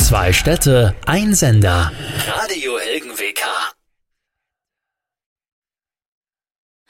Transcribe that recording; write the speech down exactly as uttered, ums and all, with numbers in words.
Zwei Städte, ein Sender. Radio Helgen W K.